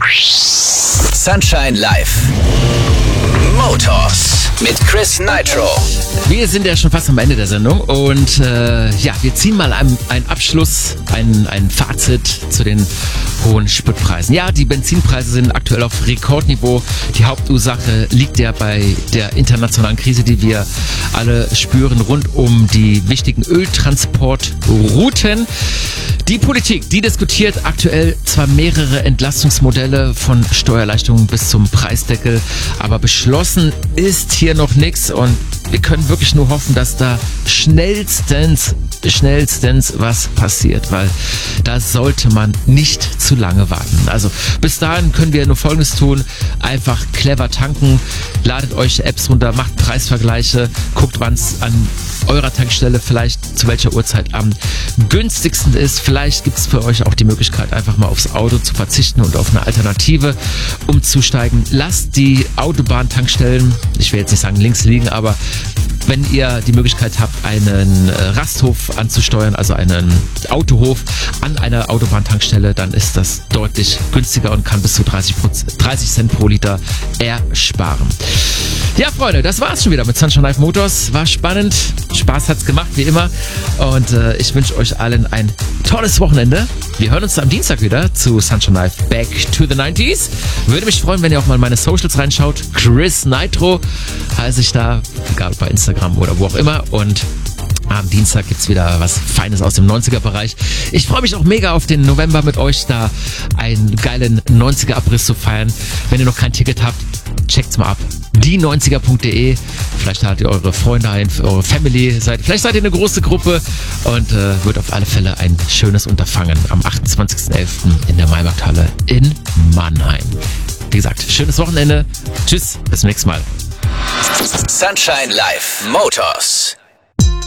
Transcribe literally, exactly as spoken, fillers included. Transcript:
Sunshine Live. Motors mit Chris Nitro. Wir sind ja schon fast am Ende der Sendung und äh, ja, wir ziehen mal einen, einen Abschluss, ein, ein Fazit zu den hohen Spritpreisen. Ja, die Benzinpreise sind aktuell auf Rekordniveau. Die Hauptursache liegt ja bei der internationalen Krise, die wir alle spüren, rund um die wichtigen Öltransportrouten. Die Politik, die diskutiert aktuell zwar mehrere Entlastungsmodelle von Steuererleichterungen bis zum Preisdeckel, aber beschlossen ist hier noch nichts und wir können wirklich nur hoffen, dass da schnellstens, schnellstens was passiert, weil da sollte man nicht zu lange warten. Also bis dahin können wir nur Folgendes tun: einfach clever tanken, ladet euch Apps runter, macht Preisvergleiche, guckt, wann es an eurer Tankstelle vielleicht zu welcher Uhrzeit am günstigsten ist. Vielleicht gibt es für euch auch die Möglichkeit, einfach mal aufs Auto zu verzichten und auf eine Alternative umzusteigen. Lasst die Autobahntankstellen, ich will jetzt nicht sagen links liegen, aber wenn ihr die Möglichkeit habt, einen Rasthof anzusteuern, also einen Autohof an einer Autobahntankstelle, dann ist das deutlich günstiger und kann bis zu dreißig Cent pro Liter ersparen. Ja, Freunde, das war's schon wieder mit Sunshine Live Motors. War spannend, Spaß hat's gemacht, wie immer. Und äh, ich wünsche euch allen ein tolles Wochenende. Wir hören uns am Dienstag wieder zu Sunshine Live Back to the nineties. Würde mich freuen, wenn ihr auch mal in meine Socials reinschaut. Chris Nitro heiße ich da, egal bei Instagram oder wo auch immer. Und am Dienstag gibt's wieder was Feines aus dem neunziger-Bereich. Ich freue mich auch mega auf den November mit euch, da einen geilen neunziger-Abriss zu feiern. Wenn ihr noch kein Ticket habt, checkt's mal ab. die neunziger punkt de. Vielleicht habt ihr eure Freunde ein, eure Family. Seid, vielleicht seid ihr eine große Gruppe und äh, wird auf alle Fälle ein schönes Unterfangen am achtundzwanzigsten elften in der Maimarkthalle in Mannheim. Wie gesagt, schönes Wochenende. Tschüss, bis zum nächsten Mal. Sunshine Live Motors.